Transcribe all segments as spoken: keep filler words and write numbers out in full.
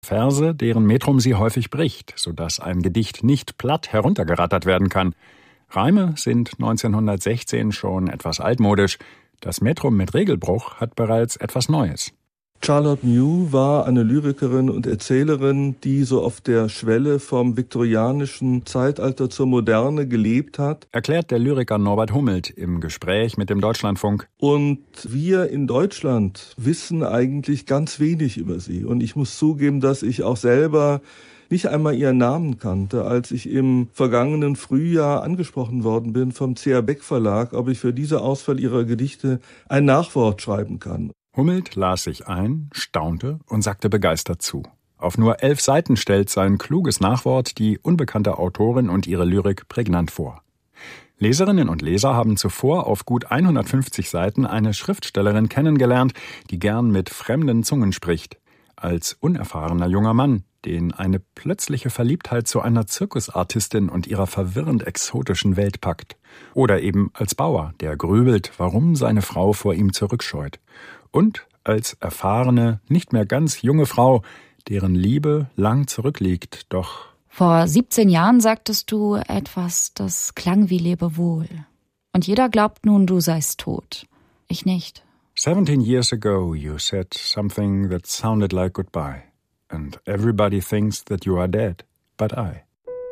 Verse, deren Metrum sie häufig bricht, sodass ein Gedicht nicht platt heruntergerattert werden kann. Reime sind neunzehnhundertsechzehn schon etwas altmodisch. Das Metrum mit Regelbruch hat bereits etwas Neues. Charlotte Mew war eine Lyrikerin und Erzählerin, die so auf der Schwelle vom viktorianischen Zeitalter zur Moderne gelebt hat. Erklärt der Lyriker Norbert Hummelt im Gespräch mit dem Deutschlandfunk. Und wir in Deutschland wissen eigentlich ganz wenig über sie. Und ich muss zugeben, dass ich auch selber nicht einmal ihren Namen kannte, als ich im vergangenen Frühjahr angesprochen worden bin vom C A Beck Verlag, ob ich für diese Auswahl ihrer Gedichte ein Nachwort schreiben kann. Hummelt las sich ein, staunte und sagte begeistert zu. Auf nur elf Seiten stellt sein kluges Nachwort die unbekannte Autorin und ihre Lyrik prägnant vor. Leserinnen und Leser haben zuvor auf gut hundertfünfzig Seiten eine Schriftstellerin kennengelernt, die gern mit fremden Zungen spricht. Als unerfahrener junger Mann, den eine plötzliche Verliebtheit zu einer Zirkusartistin und ihrer verwirrend exotischen Welt packt. Oder eben als Bauer, der grübelt, warum seine Frau vor ihm zurückscheut. Und als erfahrene, nicht mehr ganz junge Frau, deren Liebe lang zurückliegt, doch... Vor siebzehn Jahren sagtest du etwas, das klang wie Lebewohl. Und jeder glaubt nun, du seist tot. Ich nicht. Seventeen years ago you said something that sounded like goodbye. And everybody thinks that you are dead, but I.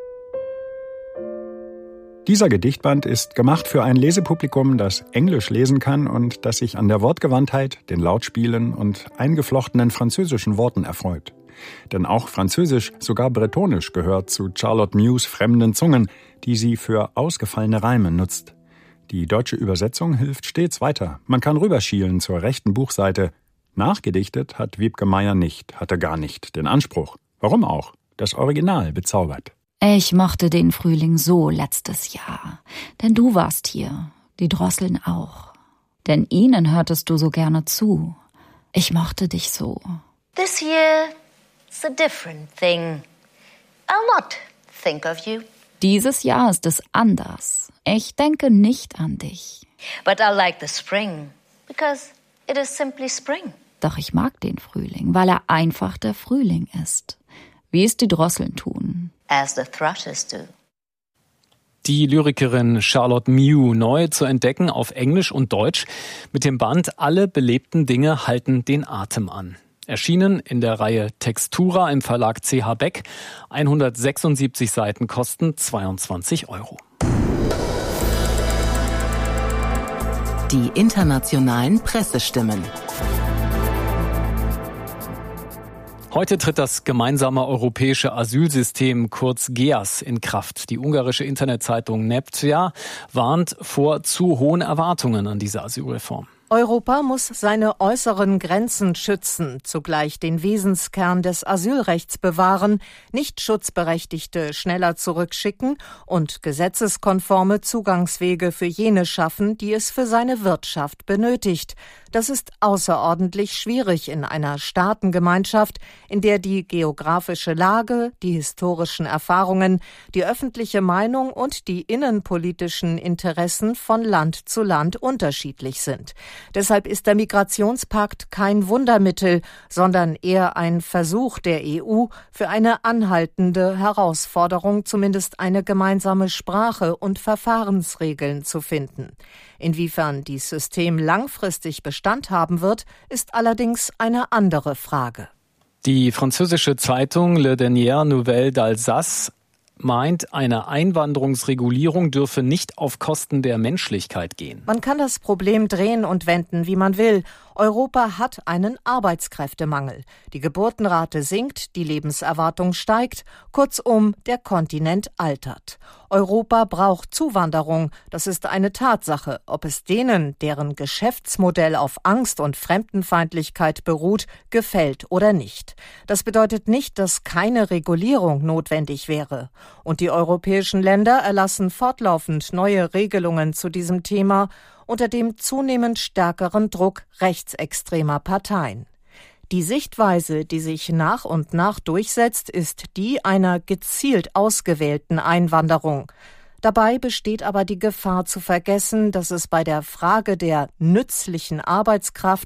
Dieser Gedichtband ist gemacht für ein Lesepublikum, das Englisch lesen kann und das sich an der Wortgewandtheit, den Lautspielen und eingeflochtenen französischen Worten erfreut. Denn auch Französisch, sogar Bretonisch, gehört zu Charlotte Mews fremden Zungen, die sie für ausgefallene Reime nutzt. Die deutsche Übersetzung hilft stets weiter. Man kann rüberschielen zur rechten Buchseite. Nachgedichtet hat Wiebke Meyer nicht, hatte gar nicht den Anspruch. Warum auch? Das Original bezaubert. Ich mochte den Frühling so letztes Jahr, denn du warst hier, die Drosseln auch. Denn ihnen hörtest du so gerne zu. Ich mochte dich so. This year it's a different thing. I'll not think of you. Dieses Jahr ist es anders. Ich denke nicht an dich. But I like the spring, because it is simply spring. Doch ich mag den Frühling, weil er einfach der Frühling ist. Wie es die Drosseln tun. As the thrushes do. Die Lyrikerin Charlotte Mew neu zu entdecken auf Englisch und Deutsch mit dem Band Alle belebten Dinge halten den Atem an. Erschienen in der Reihe Textura im Verlag C H Beck. hundertsechsundsiebzig Seiten kosten zweiundzwanzig Euro. Die internationalen Pressestimmen. Heute tritt das gemeinsame europäische Asylsystem, kurz G E A S, in Kraft. Die ungarische Internetzeitung Neptja warnt vor zu hohen Erwartungen an diese Asylreform. Europa muss seine äußeren Grenzen schützen, zugleich den Wesenskern des Asylrechts bewahren, nicht Schutzberechtigte schneller zurückschicken und gesetzeskonforme Zugangswege für jene schaffen, die es für seine Wirtschaft benötigt. Das ist außerordentlich schwierig in einer Staatengemeinschaft, in der die geografische Lage, die historischen Erfahrungen, die öffentliche Meinung und die innenpolitischen Interessen von Land zu Land unterschiedlich sind. Deshalb ist der Migrationspakt kein Wundermittel, sondern eher ein Versuch der E U, für eine anhaltende Herausforderung zumindest eine gemeinsame Sprache und Verfahrensregeln zu finden. Inwiefern dieses System langfristig Bestand haben wird, ist allerdings eine andere Frage. Die französische Zeitung Le Dernière Nouvelle d'Alsace meint, eine Einwanderungsregulierung dürfe nicht auf Kosten der Menschlichkeit gehen. Man kann das Problem drehen und wenden, wie man will. Europa hat einen Arbeitskräftemangel. Die Geburtenrate sinkt, die Lebenserwartung steigt. Kurzum, der Kontinent altert. Europa braucht Zuwanderung. Das ist eine Tatsache. Ob es denen, deren Geschäftsmodell auf Angst und Fremdenfeindlichkeit beruht, gefällt oder nicht. Das bedeutet nicht, dass keine Regulierung notwendig wäre. Und die europäischen Länder erlassen fortlaufend neue Regelungen zu diesem Thema unter dem zunehmend stärkeren Druck rechtsextremer Parteien. Die Sichtweise, die sich nach und nach durchsetzt, ist die einer gezielt ausgewählten Einwanderung. Dabei besteht aber die Gefahr zu vergessen, dass es bei der Frage der nützlichen Arbeitskraft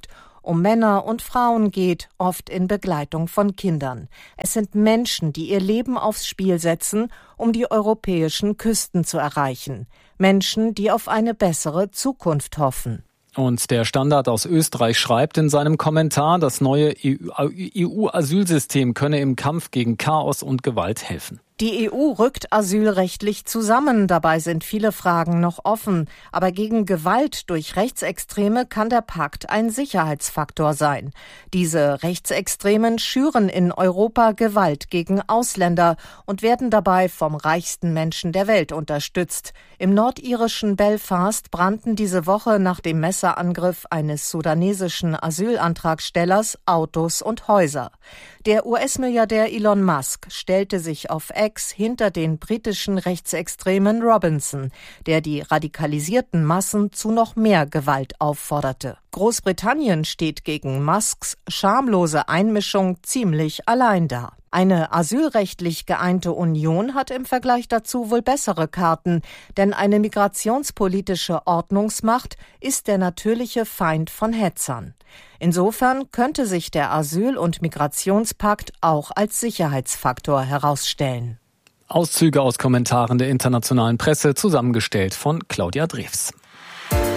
um Männer und Frauen geht, oft in Begleitung von Kindern. Es sind Menschen, die ihr Leben aufs Spiel setzen, um die europäischen Küsten zu erreichen. Menschen, die auf eine bessere Zukunft hoffen. Und der Standard aus Österreich schreibt in seinem Kommentar, das neue E U-Asylsystem könne im Kampf gegen Chaos und Gewalt helfen. Die E U rückt asylrechtlich zusammen, dabei sind viele Fragen noch offen. Aber gegen Gewalt durch Rechtsextreme kann der Pakt ein Sicherheitsfaktor sein. Diese Rechtsextremen schüren in Europa Gewalt gegen Ausländer und werden dabei vom reichsten Menschen der Welt unterstützt. Im nordirischen Belfast brannten diese Woche nach dem Messerangriff eines sudanesischen Asylantragstellers Autos und Häuser. Der U S-Milliardär Elon Musk stellte sich auf X hinter den britischen Rechtsextremen Robinson, der die radikalisierten Massen zu noch mehr Gewalt aufforderte. Großbritannien steht gegen Musks schamlose Einmischung ziemlich allein da. Eine asylrechtlich geeinte Union hat im Vergleich dazu wohl bessere Karten, denn eine migrationspolitische Ordnungsmacht ist der natürliche Feind von Hetzern. Insofern könnte sich der Asyl- und Migrationspakt auch als Sicherheitsfaktor herausstellen. Auszüge aus Kommentaren der internationalen Presse, zusammengestellt von Claudia Drews.